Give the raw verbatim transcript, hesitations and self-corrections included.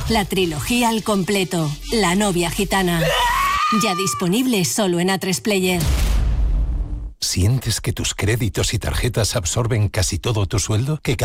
La trilogía al completo. La novia gitana. Ya disponible solo en A tres Player. ¿Sientes que tus créditos y tarjetas absorben casi todo tu sueldo? ¿Que